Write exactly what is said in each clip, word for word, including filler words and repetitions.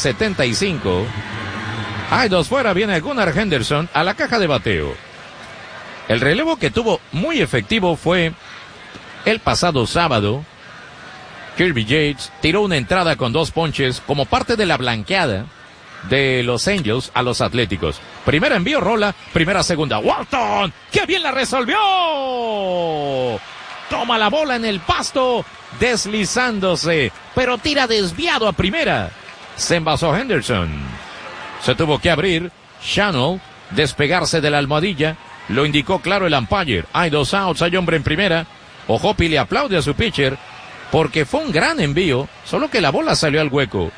setenta y cinco. Hay dos fuera, viene Gunnar Henderson a la caja de bateo. El relevo que tuvo muy efectivo fue el pasado sábado. Kirby Yates tiró una entrada con dos ponches como parte de la blanqueada de los Angels a los Atléticos. Primera envío, rola, primera, segunda. Walton, ¡qué bien la resolvió! Toma la bola en el pasto, deslizándose, pero tira desviado a primera. Se envasó Henderson. Se tuvo que abrir. Channel, despegarse de la almohadilla. Lo indicó claro el umpire. Hay dos outs, hay hombre en primera. Ojopi le aplaude a su pitcher porque fue un gran envío, solo que la bola salió al hueco.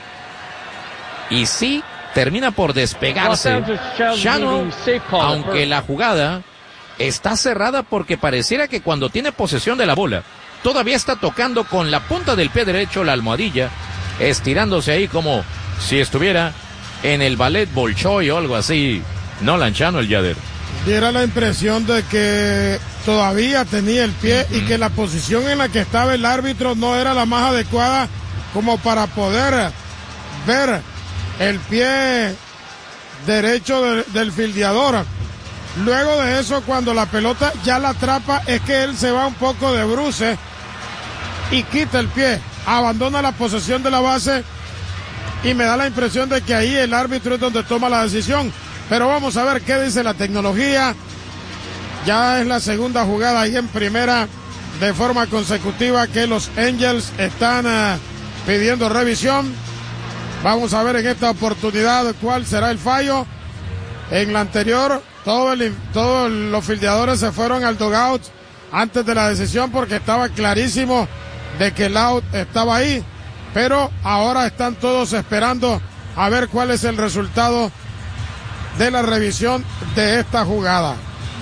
Y sí, termina por despegarse. Channel, aunque la jugada está cerrada porque pareciera que cuando tiene posesión de la bola, todavía está tocando con la punta del pie derecho la almohadilla, estirándose ahí como si estuviera en el ballet Bolshoi o algo así. Nolan Channel, Yader. Diera la impresión de que todavía tenía el pie uh-huh. y que la posición en la que estaba el árbitro no era la más adecuada como para poder ver el pie derecho de, del fildeador. Luego de eso, cuando la pelota ya la atrapa, es que él se va un poco de bruce y quita el pie, abandona la posesión de la base y me da la impresión de que ahí el árbitro es donde toma la decisión. Pero vamos a ver qué dice la tecnología. Ya es la segunda jugada ahí en primera de forma consecutiva que los Angels están uh, pidiendo revisión. Vamos a ver en esta oportunidad cuál será el fallo. En la anterior, todo el, todos los fildeadores se fueron al dugout antes de la decisión porque estaba clarísimo de que el out estaba ahí. Pero ahora están todos esperando a ver cuál es el resultado de la revisión de esta jugada.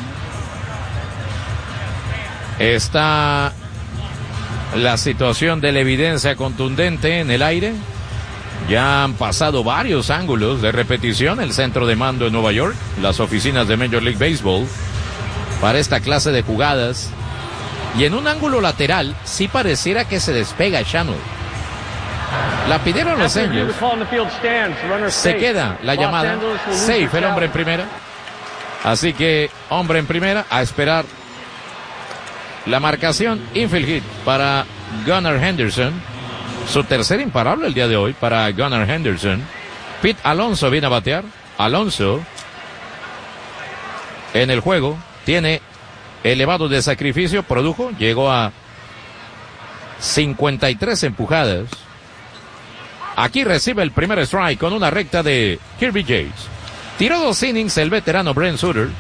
Está la situación de la evidencia contundente en el aire. Ya han pasado varios ángulos de repetición, el centro de mando en Nueva York, las oficinas de Major League Baseball, para esta clase de jugadas. Y en un ángulo lateral, sí pareciera que se despega Channel. La pidieron los Angels. Se queda la llamada. Safe el hombre en primera. Así que hombre en primera a esperar la marcación. Infield hit para Gunnar Henderson. Su tercer imparable el día de hoy para Gunnar Henderson. Pete Alonso viene a batear. Alonso en el juego tiene elevado de sacrificio. Produjo, llegó a cincuenta y tres empujadas. Aquí recibe el primer strike con una recta de Kirby Yates. Tiró dos innings el veterano Brent Suter,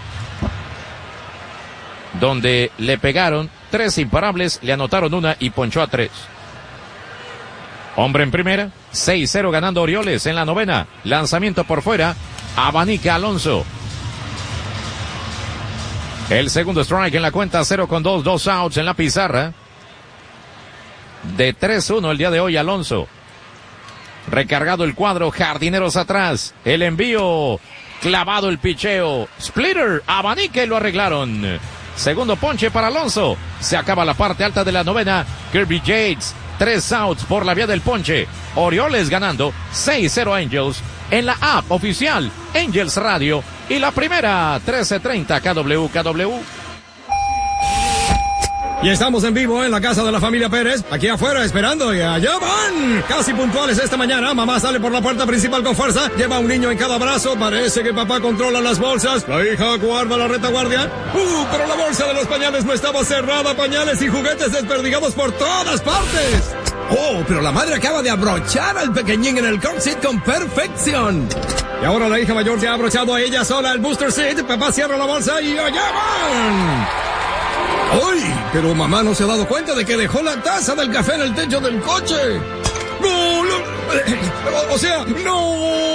donde le pegaron tres imparables, le anotaron una y ponchó a tres. Hombre en primera, seis cero ganando Orioles en la novena. Lanzamiento por fuera, abanica Alonso. El segundo strike en la cuenta, cero con dos, dos outs en la pizarra. De tres uno el día de hoy Alonso. Recargado el cuadro, jardineros atrás. El envío, clavado el picheo. Splitter, abanica y lo arreglaron. Segundo ponche para Alonso. Se acaba la parte alta de la novena. Kirby Yates, tres outs por la vía del ponche. Orioles ganando seis cero Angels en la app oficial Angels Radio. Y la primera, trece treinta K W K W. Y estamos en vivo en la casa de la familia Pérez, aquí afuera esperando y allá van. Casi puntuales esta mañana, mamá sale por la puerta principal con fuerza, lleva un niño en cada brazo, parece que papá controla las bolsas, la hija guarda la retaguardia. Uh, pero la bolsa de los pañales no estaba cerrada, pañales y juguetes desperdigados por todas partes. Oh, pero la madre acaba de abrochar al pequeñín en el car seat con perfección. Y ahora la hija mayor ya ha abrochado a ella sola el booster seat, papá cierra la bolsa y allá van. ¡Ay! Pero mamá no se ha dado cuenta de que dejó la taza del café en el techo del coche. ¡No! no o, o sea, ¡no!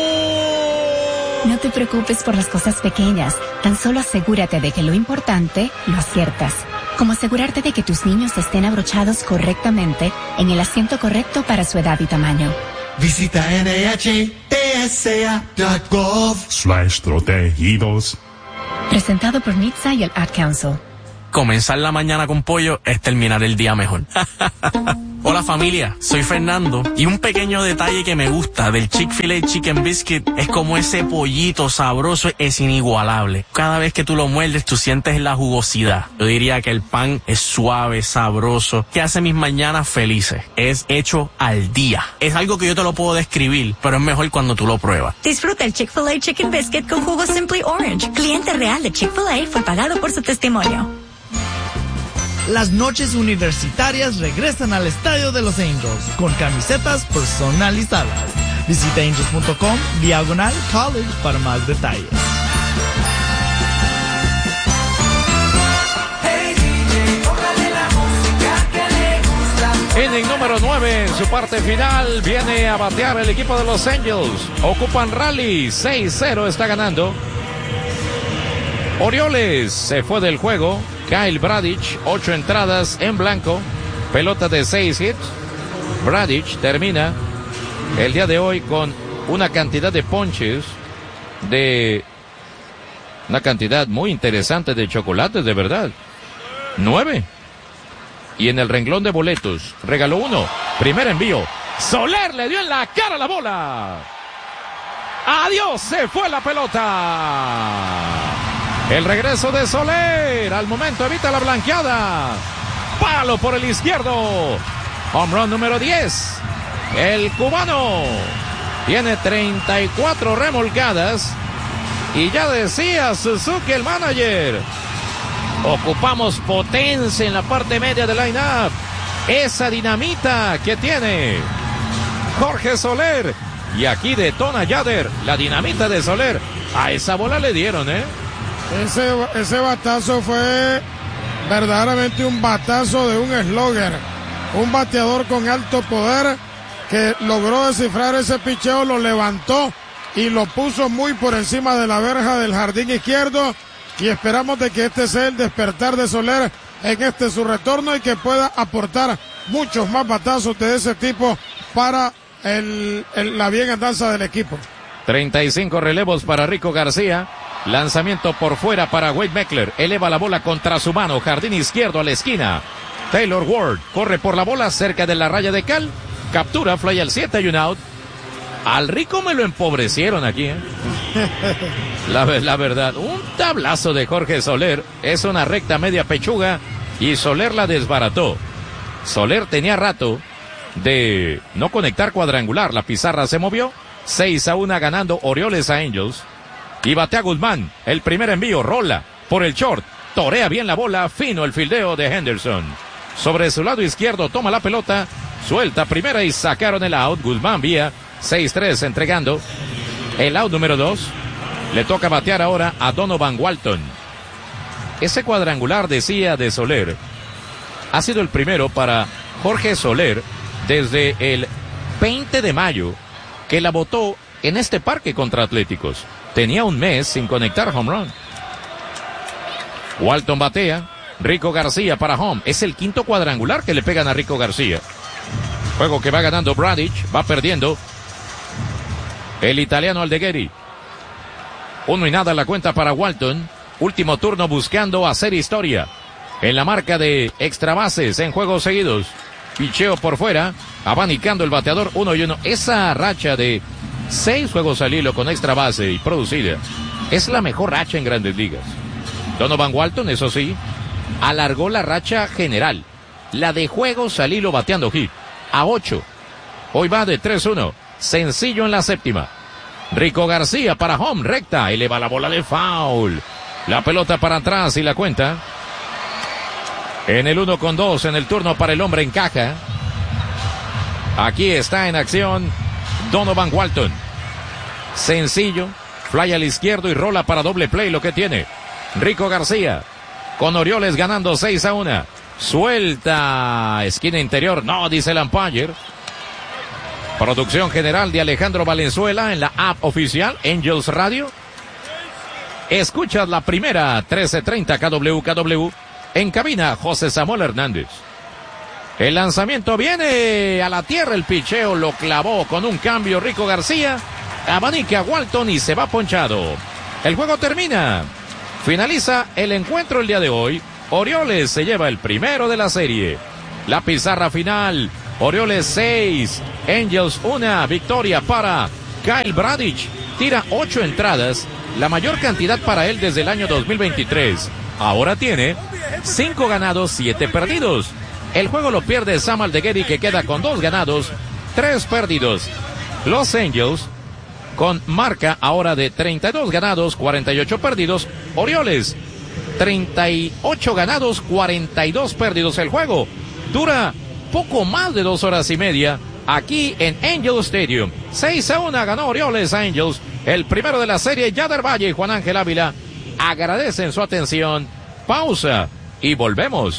No te preocupes por las cosas pequeñas. Tan solo asegúrate de que lo importante lo aciertas. Como asegurarte de que tus niños estén abrochados correctamente en el asiento correcto para su edad y tamaño. Visita N H T S A punto gov slash protegidos. Presentado por N H T S A y el Ad Council. Comenzar la mañana con pollo es terminar el día mejor. Hola familia, soy Fernando y un pequeño detalle que me gusta del Chick-fil-A Chicken Biscuit es como ese pollito sabroso es inigualable. Cada vez que tú lo muerdes tú sientes la jugosidad. Yo diría que el pan es suave, sabroso, que hace mis mañanas felices. Es hecho al día. Es algo que yo te lo puedo describir, pero es mejor cuando tú lo pruebas. Disfruta el Chick-fil-A Chicken Biscuit con jugo Simply Orange. Cliente real de Chick-fil-A fue pagado por su testimonio. Las noches universitarias regresan al Estadio de los Angels con camisetas personalizadas. Visita angels punto com diagonal college para más detalles. Inning número nueve en su parte final. Viene a batear el equipo de los Angels. Ocupan rally. seis cero está ganando. Orioles se fue del juego. Kyle Bradish, ocho entradas en blanco, pelota de seis hits. Bradish termina el día de hoy con una cantidad de ponches, de una cantidad muy interesante de chocolates, de verdad. Nueve. Y en el renglón de boletos, regaló uno. Primer envío. Soler le dio en la cara la bola. Adiós, se fue la pelota. El regreso de Soler, al momento evita la blanqueada. Palo por el izquierdo. Home run número diez. El cubano tiene treinta y cuatro remolcadas. Y ya decía Suzuki, el manager, ocupamos potencia en la parte media del line-up. Esa dinamita que tiene Jorge Soler. Y aquí detona Yader, la dinamita de Soler. A esa bola le dieron, ¿eh? Ese, ese batazo fue verdaderamente un batazo de un slugger, un bateador con alto poder que logró descifrar ese picheo, lo levantó y lo puso muy por encima de la verja del jardín izquierdo, y esperamos de que este sea el despertar de Soler en este su retorno y que pueda aportar muchos más batazos de ese tipo para el, el, la bien andanza del equipo. treinta y cinco relevos para Rico García. Lanzamiento por fuera para Wade Meckler. Eleva la bola contra su mano. Jardín izquierdo a la esquina. Taylor Ward corre por la bola cerca de la raya de cal. Captura, fly al siete y un out. Al Rico me lo empobrecieron aquí, ¿eh? La, la verdad, un tablazo de Jorge Soler. Es una recta media pechuga y Soler la desbarató. Soler tenía rato de no conectar cuadrangular. La pizarra se movió. seis a uno ganando Orioles a Angels. Y batea Guzmán, el primer envío, rola por el short, torea bien la bola, fino el fildeo de Henderson. Sobre su lado izquierdo toma la pelota, suelta primera y sacaron el out. Guzmán vía seis tres entregando el out número dos. Le toca batear ahora a Donovan Walton. Ese cuadrangular, decía, de Soler ha sido el primero para Jorge Soler desde el veinte de mayo, que la botó en este parque contra Atléticos. Tenía un mes sin conectar home run. Walton batea. Rico García para home. Es el quinto cuadrangular que le pegan a Rico García. Juego que va ganando Bradish. Va perdiendo el italiano Aldeguerri. Uno y nada la cuenta para Walton. Último turno buscando hacer historia en la marca de extra bases en juegos seguidos. Picheo por fuera. Abanicando el bateador. Uno y uno. Esa racha de seis juegos al hilo con extra base y producida es la mejor racha en Grandes Ligas. Donovan Walton, eso sí, alargó la racha general, la de juegos al hilo bateando hit, a ocho. Hoy va de tres uno, sencillo en la séptima. Rico García para home, recta, eleva la bola de foul. La pelota para atrás y la cuenta. En el uno con dos, en el turno para el hombre en caja. Aquí está en acción Donovan Walton. Sencillo, fly al izquierdo y rola para doble play, lo que tiene Rico García. Con Orioles ganando seis a uno. Suelta, esquina interior, no, dice el umpire. Producción general de Alejandro Valenzuela en la app oficial Angels Radio. Escuchas la primera, trece treinta K W K W. En cabina, José Samuel Hernández. El lanzamiento viene a la tierra, el picheo lo clavó con un cambio Rico García. Abanica a Walton y se va ponchado. El juego termina. Finaliza el encuentro el día de hoy. Orioles se lleva el primero de la serie. La pizarra final Orioles seis, Angels una. Victoria para Kyle Bradish. Tira ocho entradas, la mayor cantidad para él desde el año dos mil veintitrés. Ahora tiene cinco ganados, siete perdidos. El juego lo pierde Sam Aldeguerri, que queda con dos ganados, tres perdidos. Los Angels con marca ahora de treinta y dos ganados, cuarenta y ocho perdidos. Orioles, treinta y ocho ganados, cuarenta y dos perdidos. El juego dura poco más de dos horas y media aquí en Angel Stadium. seis a uno ganó Orioles a Angels. El primero de la serie, Yader Valle y Juan Ángel Ávila agradecen su atención. Pausa y volvemos.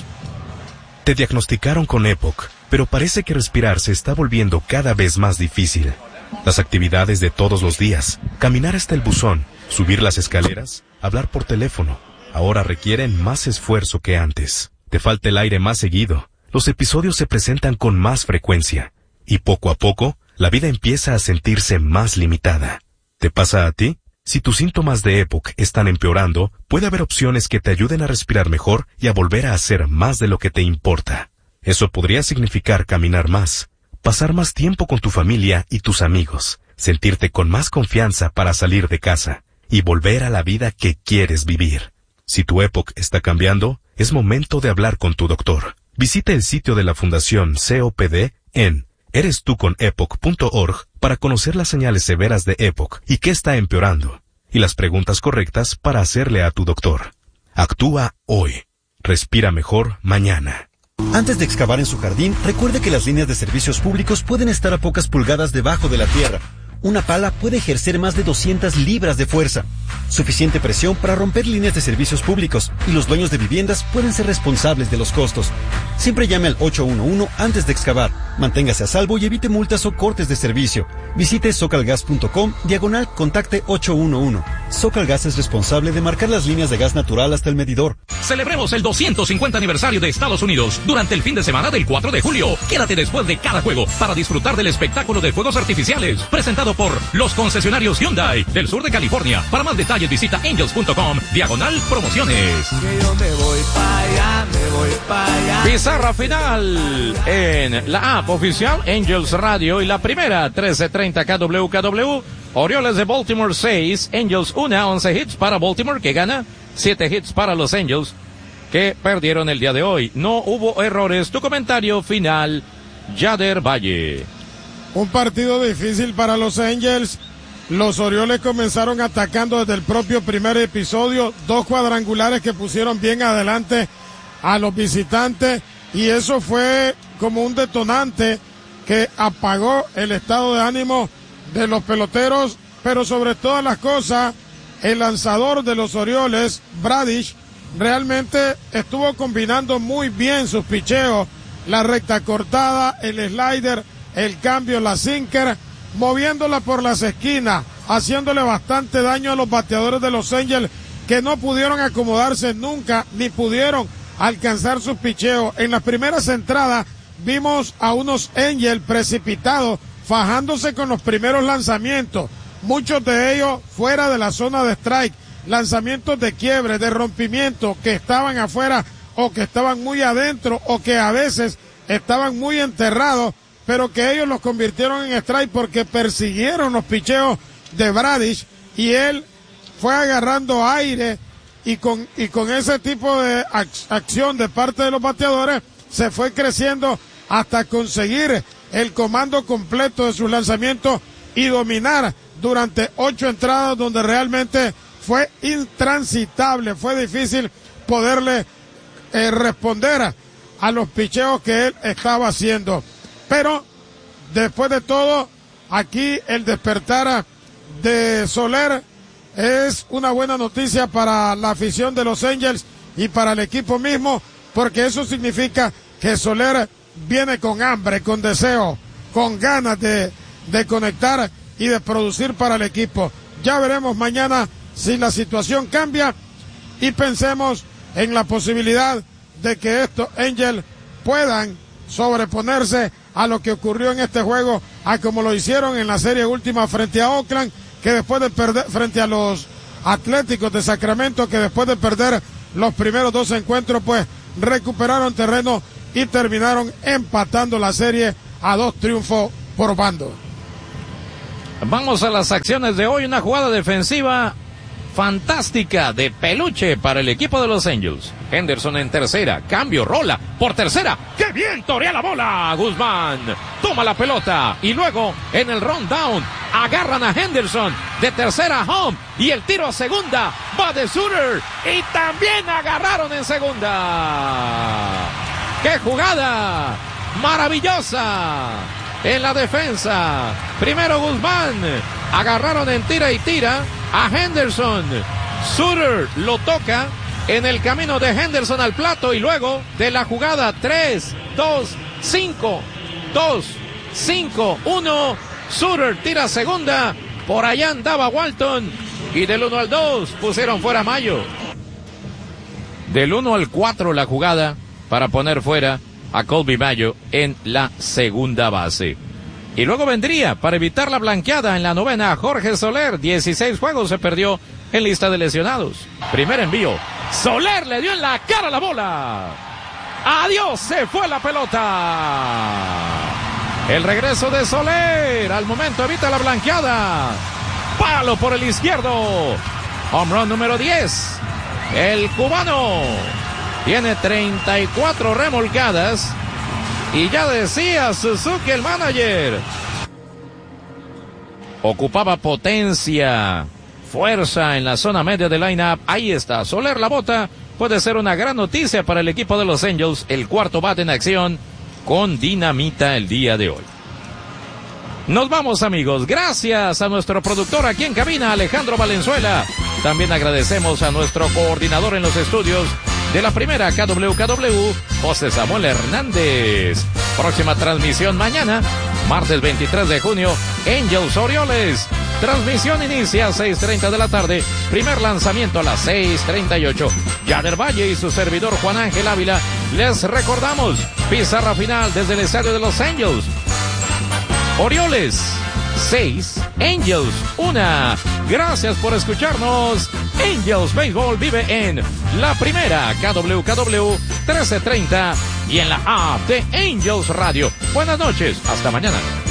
Te diagnosticaron con EPOC, pero parece que respirar se está volviendo cada vez más difícil. Las actividades de todos los días, caminar hasta el buzón, subir las escaleras, hablar por teléfono, ahora requieren más esfuerzo que antes. Te falta el aire más seguido, los episodios se presentan con más frecuencia, y poco a poco, la vida empieza a sentirse más limitada. ¿Te pasa a ti? Si tus síntomas de EPOC están empeorando, puede haber opciones que te ayuden a respirar mejor y a volver a hacer más de lo que te importa. Eso podría significar caminar más, pasar más tiempo con tu familia y tus amigos, sentirte con más confianza para salir de casa y volver a la vida que quieres vivir. Si tu EPOC está cambiando, es momento de hablar con tu doctor. Visita el sitio de la Fundación C O P D en eres tú con epoc punto org para conocer las señales severas de EPOC y qué está empeorando, y las preguntas correctas para hacerle a tu doctor. Actúa hoy. Respira mejor mañana. Antes de excavar en su jardín, recuerde que las líneas de servicios públicos pueden estar a pocas pulgadas debajo de la tierra. Una pala puede ejercer más de doscientas libras de fuerza. Suficiente presión para romper líneas de servicios públicos, y los dueños de viviendas pueden ser responsables de los costos. Siempre llame al ocho uno uno antes de excavar. Manténgase a salvo y evite multas o cortes de servicio. Visite socalgas punto com, diagonal, contacte ocho uno uno. Socalgas es responsable de marcar las líneas de gas natural hasta el medidor. Celebremos el doscientos cincuenta aniversario de Estados Unidos durante el fin de semana del cuatro de julio. Quédate después de cada juego para disfrutar del espectáculo de fuegos artificiales, presentado por los concesionarios Hyundai del sur de California. Para más detalles visita angels punto com, diagonal promociones. Que yo me voy para allá, me voy para allá. Pizarra final en la app oficial Angels Radio y la primera trece treinta K W K W. Orioles de Baltimore seis, Angels uno, once hits para Baltimore que gana, siete hits para los Angels que perdieron el día de hoy. No hubo errores. Tu comentario final, Yader Valle. Un partido difícil para los Angels. Los Orioles comenzaron atacando desde el propio primer episodio. Dos cuadrangulares que pusieron bien adelante a los visitantes. Y eso fue como un detonante que apagó el estado de ánimo de los peloteros. Pero sobre todas las cosas, el lanzador de los Orioles, Bradish, realmente estuvo combinando muy bien sus picheos. La recta cortada, el slider, el cambio, la sinker, moviéndola por las esquinas, haciéndole bastante daño a los bateadores de los Angels, que no pudieron acomodarse nunca, ni pudieron alcanzar sus picheos. En las primeras entradas vimos a unos Angels precipitados, fajándose con los primeros lanzamientos, muchos de ellos fuera de la zona de strike, lanzamientos de quiebre, de rompimiento, que estaban afuera o que estaban muy adentro o que a veces estaban muy enterrados, pero que ellos los convirtieron en strike porque persiguieron los picheos de Bradish y él fue agarrando aire y con, y con ese tipo de ac- acción de parte de los bateadores se fue creciendo hasta conseguir el comando completo de sus lanzamientos y dominar durante ocho entradas donde realmente fue intransitable, fue difícil poderle eh, responder a, a los picheos que él estaba haciendo. Pero, después de todo, aquí el despertar de Soler es una buena noticia para la afición de los Angels y para el equipo mismo, porque eso significa que Soler viene con hambre, con deseo, con ganas de, de conectar y de producir para el equipo. Ya veremos mañana si la situación cambia y pensemos en la posibilidad de que estos Angels puedan sobreponerse a lo que ocurrió en este juego, a como lo hicieron en la serie última frente a Oakland, que después de perder, frente a los Atléticos de Sacramento, que después de perder los primeros dos encuentros, pues recuperaron terreno y terminaron empatando la serie a dos triunfos por bando. Vamos a las acciones de hoy. Una jugada defensiva fantástica de peluche para el equipo de los Angels. Henderson en tercera, cambio, rola por tercera. ¡Qué bien torea la bola! Guzmán toma la pelota y luego en el rundown agarran a Henderson de tercera a home y el tiro a segunda va de Suter y también agarraron en segunda. ¡Qué jugada maravillosa en la defensa! Primero Guzmán, agarraron en tira y tira a Henderson. Suter lo toca en el camino de Henderson al plato y luego de la jugada tres, dos, cinco, dos, cinco, uno. Suter tira segunda. Por allá andaba Walton y del uno al dos pusieron fuera a Mayo. Del uno al cuatro la jugada para poner fuera a Colby Mayo en la segunda base. Y luego vendría, para evitar la blanqueada en la novena, Jorge Soler. dieciséis juegos se perdió en lista de lesionados. Primer envío. Soler le dio en la cara la bola. Adiós, se fue la pelota. El regreso de Soler. Al momento evita la blanqueada. Palo por el izquierdo. Home run número diez. El cubano tiene treinta y cuatro remolcadas. Y ya decía Suzuki, el manager, ocupaba potencia, fuerza en la zona media del line-up. Ahí está, Soler la bota. Puede ser una gran noticia para el equipo de los Angels. El cuarto bate en acción con dinamita el día de hoy. Nos vamos, amigos. Gracias a nuestro productor aquí en cabina, Alejandro Valenzuela. También agradecemos a nuestro coordinador en los estudios de la primera K W K W, José Samuel Hernández. Próxima transmisión mañana, martes veintitrés de junio, Angels Orioles. Transmisión inicia a seis treinta de la tarde. Primer lanzamiento a las seis treinta y ocho. Yader Valle y su servidor Juan Ángel Ávila. Les recordamos, pizarra final desde el estadio de los Angels. Orioles seis, Angels uno. Gracias por escucharnos. Angels Baseball vive en la primera K W K W trece treinta y en la app de Angels Radio. Buenas noches, hasta mañana.